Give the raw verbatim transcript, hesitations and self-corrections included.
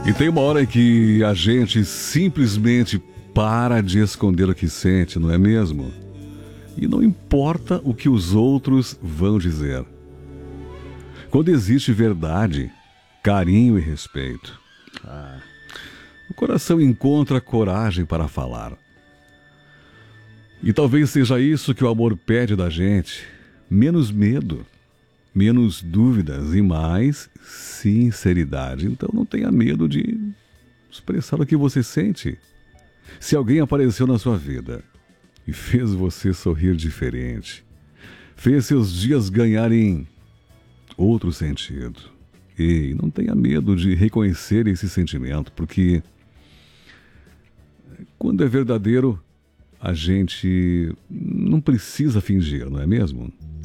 E tem uma hora em que a gente simplesmente para de esconder o que sente, não é mesmo? E não importa o que os outros vão dizer. Quando existe verdade, carinho e respeito, ah, o coração encontra coragem para falar. E talvez seja isso que o amor pede da gente: menos medo, menos dúvidas e mais sinceridade. Então não tenha medo de expressar o que você sente. Se alguém apareceu na sua vida e fez você sorrir diferente, fez seus dias ganharem outro sentido, e não tenha medo de reconhecer esse sentimento, porque quando é verdadeiro, a gente não precisa fingir, não é mesmo?